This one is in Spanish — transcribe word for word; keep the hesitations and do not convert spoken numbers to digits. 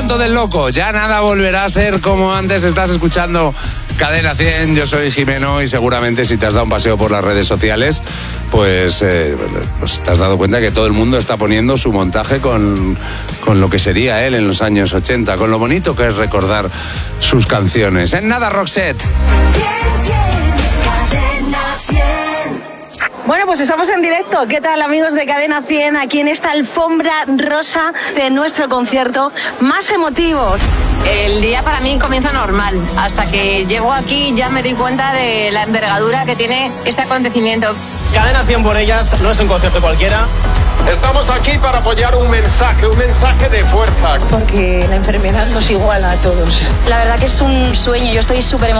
Canto del Loco. Ya nada volverá a ser como antes. Estás escuchando Cadena cien, yo soy Jimeno y seguramente si te has dado un paseo por las redes sociales, pues, eh, pues te has dado cuenta que todo el mundo está poniendo su montaje con, con lo que sería él en los años ochenta, con lo bonito que es recordar sus canciones. En nada, Roxette. Bueno, pues estamos en directo. ¿Qué tal, amigos de Cadena cien? Aquí en esta alfombra rosa de nuestro concierto más emotivo. El día para mí comienza normal. Hasta que llego aquí ya me doy cuenta de la envergadura que tiene este acontecimiento. Cadena cien por ellas no es un concierto cualquiera. Estamos aquí para apoyar un mensaje, un mensaje de fuerza. Porque la enfermedad nos iguala a todos. La verdad que es un sueño. Yo estoy súper emocionada.